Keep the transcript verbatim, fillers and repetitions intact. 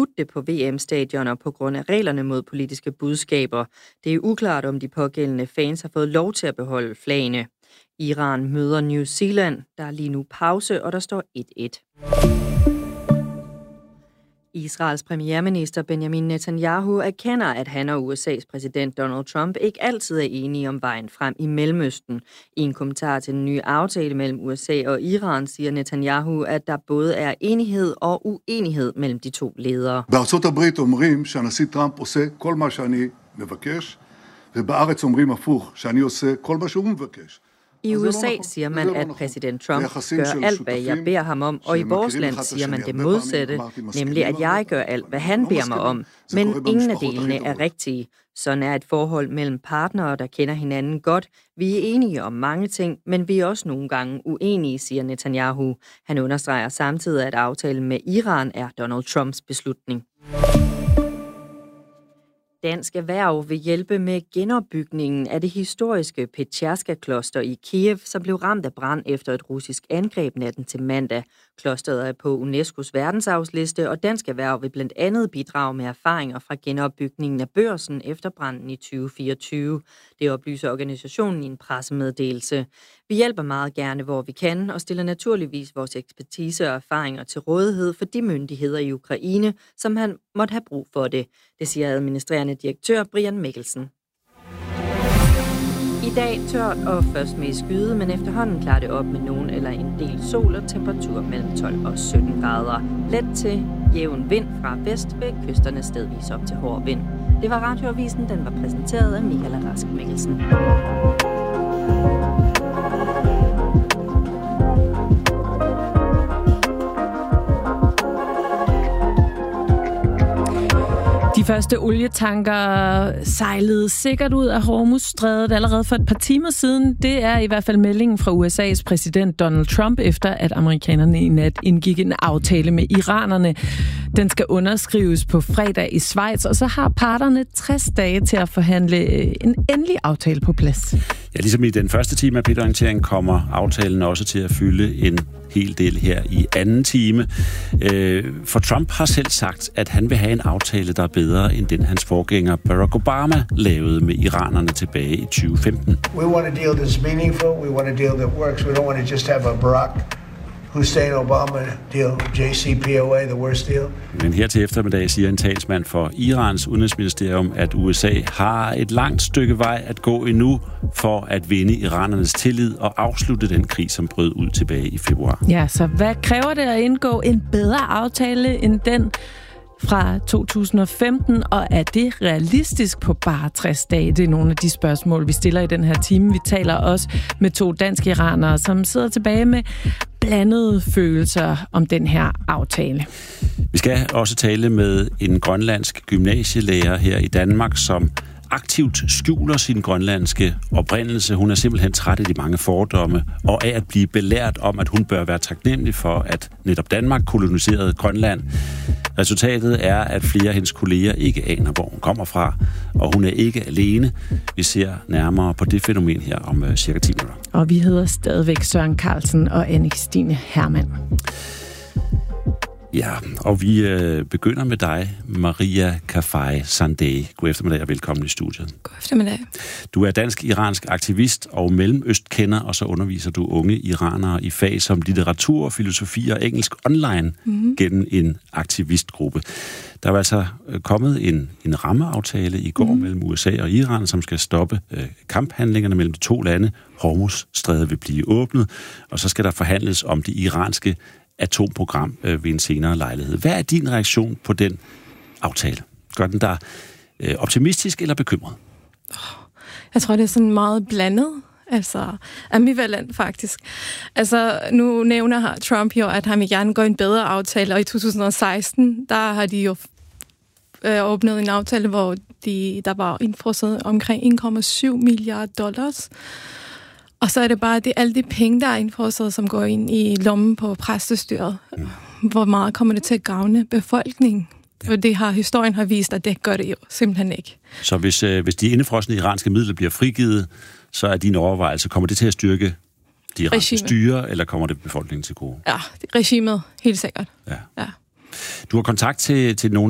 forbudt det på V M-stadioner på grund af reglerne mod politiske budskaber. Det er uklart, om de pågældende fans har fået lov til at beholde flagene. Iran møder New Zealand. Der er lige nu pause, og der står et et. Israels premierminister Benjamin Netanyahu erkender, at han og U S A's præsident Donald Trump ikke altid er enige om vejen frem i Mellemøsten. I en kommentar til den nye aftale mellem U S A og Iran siger Netanyahu, at der både er enighed og uenighed mellem de to ledere. בארצות הברית אומרים שהנשיא טראמפ עושה כל מה שאני מבקש, ובארץ אומרים הפוך, שאני עושה כל מה שהוא מבקש. I U S A siger man, at præsident Trump gør alt, hvad jeg beder ham om, og i vores land siger man det modsatte, nemlig at jeg gør alt, hvad han beder mig om. Men ingen af delene er rigtige. Sådan er et forhold mellem partnere, der kender hinanden godt. Vi er enige om mange ting, men vi er også nogle gange uenige, siger Netanyahu. Han understreger samtidig, at aftalen med Iran er Donald Trumps beslutning. Dansk Erhverv vil hjælpe med genopbygningen af det historiske Petjerska-kloster i Kiev, som blev ramt af brand efter et russisk angreb natten til mandag. Klosteret er på UNESCO's verdensarvsliste, og Dansk Erhverv vil blandt andet bidrage med erfaringer fra genopbygningen af Børsen efter branden i tyve fireogtyve. Det oplyser organisationen i en pressemeddelelse. Vi hjælper meget gerne, hvor vi kan, og stiller naturligvis vores ekspertise og erfaringer til rådighed for de myndigheder i Ukraine, som han måtte have brug for det. Det siger administrerende direktør Brian Mikkelsen. I dag tørt og først med skyde, men efterhånden klarer det op med nogen eller en del sol og temperatur mellem tolv og sytten grader. Let til jævn vind fra vest ved kysterne stedvis op til hård vind. Det var Radioavisen, den var præsenteret af Michael Rask Mikkelsen. De første olietanker sejlede sikkert ud af Hormuzstrædet allerede for et par timer siden. Det er i hvert fald meldingen fra U S A's præsident Donald Trump, efter at amerikanerne i nat indgik en aftale med iranerne. Den skal underskrives på fredag i Schweiz, og så har parterne tres dage til at forhandle en endelig aftale på plads. Ja, ligesom i den første time af P-orientering kommer aftalen også til at fylde en hel del her i anden time. For Trump har selv sagt, at han vil have en aftale, der er bedre end den hans forgænger Barack Obama lavede med iranerne tilbage i tyve femten. We want a deal that's meaningful. We want a deal that works. We don't want to just have a Barack Hussein Obama deal, J C P O A, the worst deal. Men her til eftermiddag siger en talsmand for Irans udenrigsministerium, at U S A har et langt stykke vej at gå endnu for at vinde iranernes tillid og afslutte den krig, som brød ud tilbage i februar. Ja, så hvad kræver det at indgå en bedre aftale end den fra to tusind og femten, og er det realistisk på bare tres dage? Det er nogle af de spørgsmål, vi stiller i den her time. Vi taler også med to danske iranere, som sidder tilbage med blandede følelser om den her aftale. Vi skal også tale med en grønlandsk gymnasielærer her i Danmark, som aktivt skjuler sin grønlandske oprindelse. Hun er simpelthen træt af de mange fordomme og af at blive belært om, at hun bør være taknemmelig for, at netop Danmark koloniserede Grønland. Resultatet er, at flere af hendes kolleger ikke aner, hvor hun kommer fra, og hun er ikke alene. Vi ser nærmere på det fænomen her om uh, cirka ti minutter. Og vi hedder stadigvæk Søren Carlsen og Anne-Kristine Hermann. Ja, og vi øh, begynder med dig, Maria Kafai Sandeh. God eftermiddag og velkommen i studiet. God eftermiddag. Du er dansk-iransk aktivist og mellemøstkender, og så underviser du unge iranere i fag som litteratur, filosofi og engelsk online mm-hmm. gennem en aktivistgruppe. Der er altså kommet en, en rammeaftale i går mm-hmm. mellem U S A og Iran, som skal stoppe øh, kamphandlingerne mellem de to lande. Hormuzstrædet vil blive åbnet, og så skal der forhandles om det iranske atomprogram øh, ved en senere lejlighed. Hvad er din reaktion på den aftale? Gør den dig øh, optimistisk eller bekymret? Jeg tror, det er sådan meget blandet. Altså, ambivalent faktisk. Altså, nu nævner Trump jo, at han vil gerne gå en bedre aftale, og i to tusind og seksten, der har de jo øh, åbnet en aftale, hvor de, der var indfrosset omkring en komma syv milliarder dollars. Og så er det bare det, alle de penge, der er indfrosset, som går ind i lommen på præstestyret. Mm. Hvor meget kommer det til at gavne befolkningen? Ja. For det har historien har vist, at det gør det jo simpelthen ikke. Så hvis, øh, hvis de indefrosne iranske midler bliver frigivet, så er din overvejelse, kommer det til at styrke de iranske styre, eller kommer det befolkningen til gode? Ja, regimet, helt sikkert. Ja. Ja. Du har kontakt til, til nogle